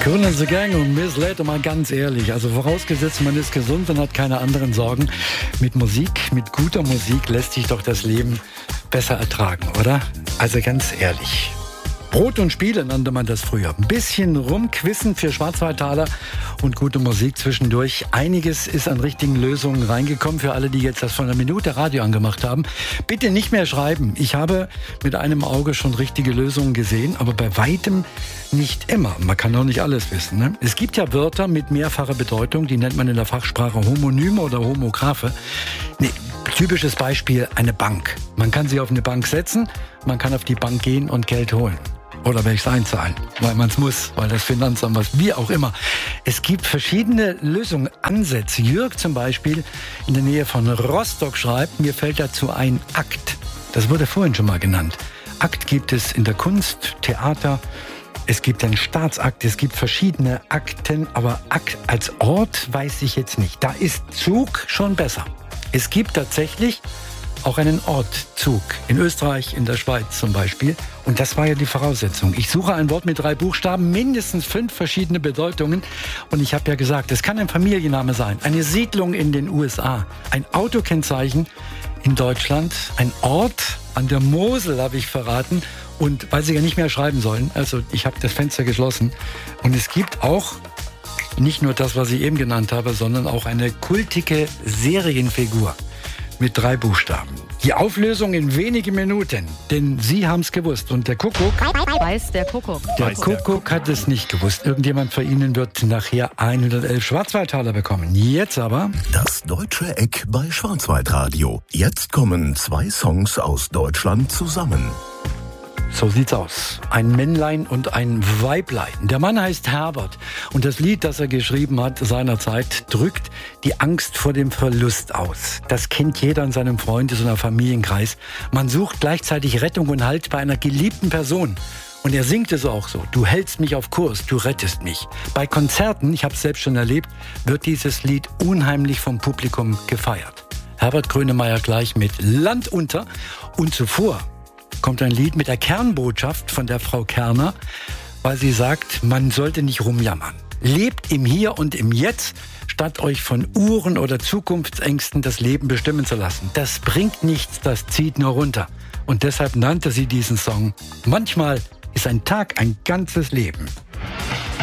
Cool and the Gang und Miss Later, mal ganz ehrlich, also vorausgesetzt man ist gesund und hat keine anderen Sorgen, mit Musik, mit guter Musik lässt sich doch das Leben besser ertragen, oder? Also ganz ehrlich. Brot und Spiele nannte man das früher. Ein bisschen rumquissen für Schwarzwaldtaler und gute Musik zwischendurch. Einiges ist an richtigen Lösungen reingekommen für alle, die jetzt das von einer Minute Radio angemacht haben. Bitte nicht mehr schreiben. Ich habe mit einem Auge schon richtige Lösungen gesehen, aber bei weitem nicht immer. Man kann auch nicht alles wissen, ne? Es gibt ja Wörter mit mehrfacher Bedeutung, die nennt man in der Fachsprache Homonyme oder Homographe. Typisches Beispiel, eine Bank. Man kann sie auf eine Bank setzen, man kann auf die Bank gehen und Geld holen. Oder welches einzahlen, weil man es muss, weil das Finanzamt was, wie auch immer. Es gibt verschiedene Lösungen, Ansätze. Jörg zum Beispiel in der Nähe von Rostock schreibt, mir fällt dazu ein Akt. Das wurde vorhin schon mal genannt. Akt gibt es in der Kunst, Theater, es gibt einen Staatsakt, es gibt verschiedene Akten, aber Akt als Ort weiß ich jetzt nicht. Da ist Zug schon besser. Es gibt tatsächlich auch einen Ortzug. In Österreich, in der Schweiz zum Beispiel. Und das war ja die Voraussetzung. Ich suche ein Wort mit 3 Buchstaben, mindestens 5 verschiedene Bedeutungen. Und ich habe ja gesagt, es kann ein Familienname sein, eine Siedlung in den USA, ein Autokennzeichen in Deutschland, ein Ort an der Mosel, habe ich verraten. Und weil sie ja nicht mehr schreiben sollen, also ich habe das Fenster geschlossen. Und es gibt auch nicht nur das, was ich eben genannt habe, sondern auch eine kultige Serienfigur. Mit 3 Buchstaben. Die Auflösung in wenigen Minuten. Denn Sie haben es gewusst. Und der Kuckuck... Weiß der Kuckuck. Der Kuckuck hat es nicht gewusst. Irgendjemand von Ihnen wird nachher 111 Schwarzwaldtaler bekommen. Jetzt aber... Das deutsche Eck bei Schwarzwaldradio. Jetzt kommen 2 Songs aus Deutschland zusammen. So sieht's aus. Ein Männlein und ein Weiblein. Der Mann heißt Herbert. Und das Lied, das er geschrieben hat seinerzeit, drückt die Angst vor dem Verlust aus. Das kennt jeder in seinem Freundes- oder Familienkreis. Man sucht gleichzeitig Rettung und Halt bei einer geliebten Person. Und er singt es auch so. Du hältst mich auf Kurs, du rettest mich. Bei Konzerten, ich habe es selbst schon erlebt, wird dieses Lied unheimlich vom Publikum gefeiert. Herbert Grönemeyer gleich mit Land unter. Und zuvor kommt ein Lied mit der Kernbotschaft von der Frau Kerner, weil sie sagt, man sollte nicht rumjammern. Lebt im Hier und im Jetzt, statt euch von Uhren oder Zukunftsängsten das Leben bestimmen zu lassen. Das bringt nichts, das zieht nur runter. Und deshalb nannte sie diesen Song Manchmal ist ein Tag ein ganzes Leben.